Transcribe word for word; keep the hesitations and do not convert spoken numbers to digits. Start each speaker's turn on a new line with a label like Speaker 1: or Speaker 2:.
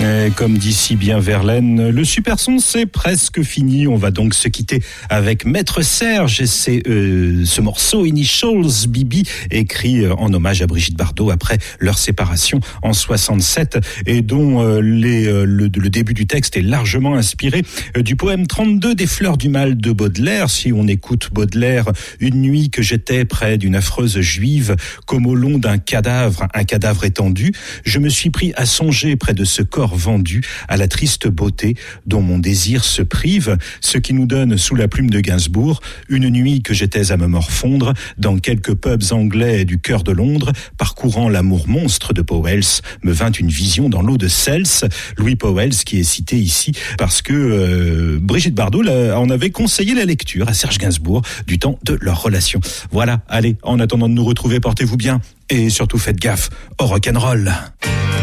Speaker 1: Et comme dit si bien Verlaine, le super son c'est presque fini. On va donc se quitter avec Maître Serge et c'est euh, ce morceau Initials B B écrit en hommage à Brigitte Bardot après leur séparation en soixante-sept et dont euh, les, euh, le, le début du texte est largement inspiré euh, du poème trente-deux des Fleurs du Mal de Baudelaire. Si on écoute Baudelaire, une nuit que j'étais près d'une affreuse juive, comme au long d'un cadavre, un cadavre étendu, je me suis pris à songer près de ce corps vendu à la triste beauté dont mon désir se prive, ce qui nous donne sous la plume de Gainsbourg une nuit que j'étais à me morfondre dans quelques pubs anglais du cœur de Londres, parcourant l'amour monstre de Powell, me vint une vision dans l'eau de Cels. Louis Powell qui est cité ici parce que euh, Brigitte Bardot en avait conseillé la lecture à Serge Gainsbourg du temps de leur relation. Voilà, allez, en attendant de nous retrouver, portez-vous bien et surtout faites gaffe au rock'n'roll.